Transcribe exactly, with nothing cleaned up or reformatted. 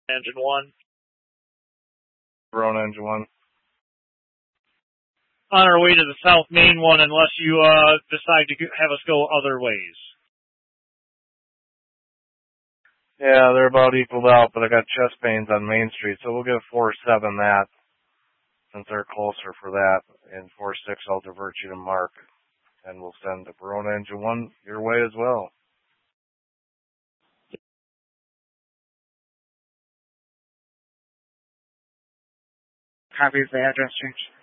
Engine one. Verona Engine one. On our way to the South Main one, unless you uh, decide to have us go other ways. Yeah, they're about equaled out, but I got chest pains on Main Street, so we'll give four seven that, since they're closer for that. And four six, I'll divert you to Mark, and we'll send the Verona Engine one your way as well. Copy of the address change.